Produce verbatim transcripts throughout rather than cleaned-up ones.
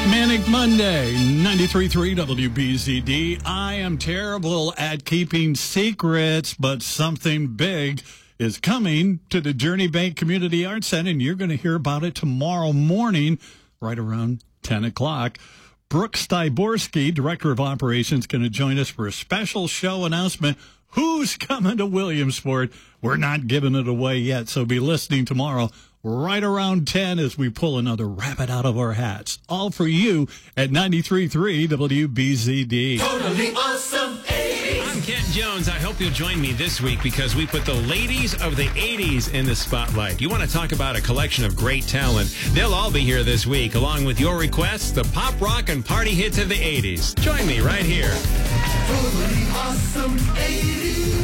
Manic Monday, ninety-three point three W B Z D. I am terrible at keeping secrets, but something big is coming to the Journey Bank Community Arts Center, and you're going to hear about it tomorrow morning, right around ten o'clock. Brooke Styborski, Director of Operations, going to join us for a special show announcement. Who's coming to Williamsport? We're not giving it away yet, so be listening tomorrow right around ten as we pull another rabbit out of our hats. All for you at ninety-three point three W B Z D. Totally awesome eighties. I'm Kent Jones. I hope you'll join me this week because we put the ladies of the eighties in the spotlight. You want to talk about a collection of great talent? They'll all be here this week, along with your requests, the pop, rock, and party hits of the eighties. Join me right here. Totally awesome eighties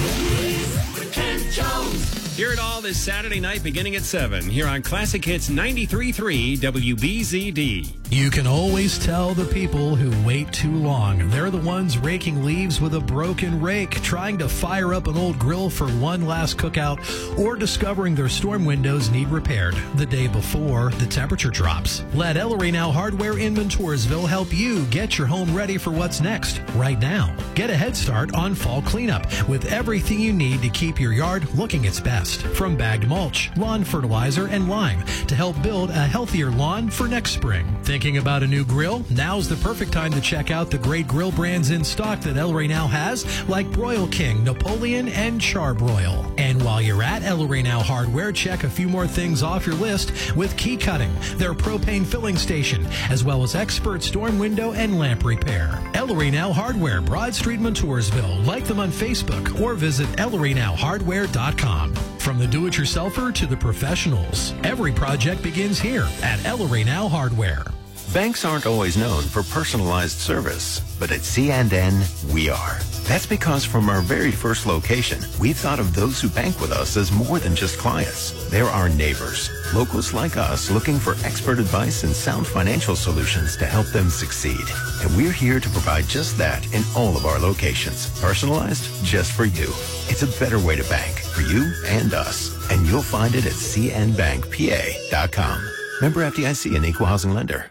with Kent Jones. Hear it all this Saturday night beginning at seven here on Classic Hits ninety-three point three W B Z D. You can always tell the people who wait too long. They're the ones raking leaves with a broken rake, trying to fire up an old grill for one last cookout, or discovering their storm windows need repaired the day before the temperature drops. Let Ellery Now Hardware in Montoursville help you get your home ready for what's next right now. Get a head start on fall cleanup with everything you need to keep your yard looking its best. From bagged mulch, lawn fertilizer, and lime to help build a healthier lawn for next spring. Thinking about a new grill? Now's the perfect time to check out the great grill brands in stock that Ellery Now has, like Broil King, Napoleon, and Charbroil. And while you're at Ellery Now Hardware, check a few more things off your list with Key Cutting, their propane filling station, as well as expert storm window and lamp repair. Ellery Now Hardware, Broad Street, Montoursville. Like them on Facebook or visit ellery now hardware dot com. From the do-it-yourselfer to the professionals, every project begins here at Ellery Now Hardware. Banks aren't always known for personalized service, but at C and N, we are. That's because from our very first location, we thought of those who bank with us as more than just clients. They're our neighbors, locals like us looking for expert advice and sound financial solutions to help them succeed. And we're here to provide just that in all of our locations, personalized just for you. It's a better way to bank for you and us, and you'll find it at c n bank p a dot com. Member F D I C and Equal Housing Lender.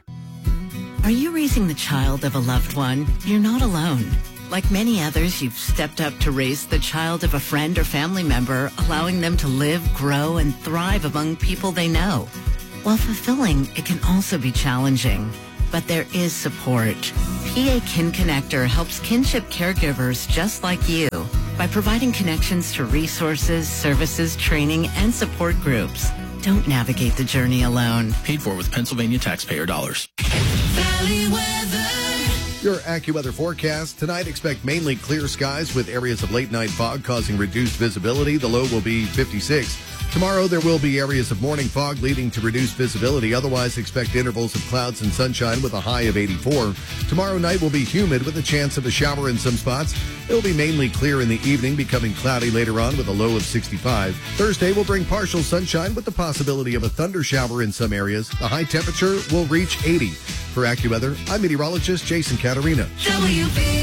Are you raising the child of a loved one? You're not alone. Like many others, you've stepped up to raise the child of a friend or family member, allowing them to live, grow, and thrive among people they know. While fulfilling, it can also be challenging. But there is support. P A Kin Connector helps kinship caregivers just like you by providing connections to resources, services, training, and support groups. Don't navigate the journey alone. Paid for with Pennsylvania taxpayer dollars. Valley weather. Your AccuWeather forecast. Tonight, expect mainly clear skies with areas of late-night fog causing reduced visibility. The low will be fifty-six. Tomorrow, there will be areas of morning fog leading to reduced visibility. Otherwise, expect intervals of clouds and sunshine with a high of eighty-four. Tomorrow night will be humid with a chance of a shower in some spots. It will be mainly clear in the evening, becoming cloudy later on with a low of sixty-five. Thursday will bring partial sunshine with the possibility of a thunder shower in some areas. The high temperature will reach eighty. For AccuWeather, I'm meteorologist Jason Caterina. W B